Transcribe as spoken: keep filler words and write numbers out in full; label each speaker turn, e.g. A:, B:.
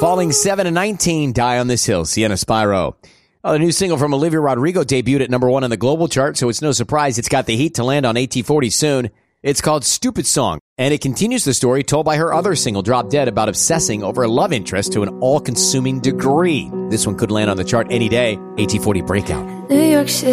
A: Falling seven to nineteen, Die on This Hill, Sienna Spyro. Oh, the new single from Olivia Rodrigo debuted at number one on the global chart, so it's no surprise it's got the heat to land on A T forty soon. It's called Stupid Song, and it continues the story told by her other single, Drop Dead, about obsessing over a love interest to an all-consuming degree. This one could land on the chart any day. A T forty Breakout.
B: New York City.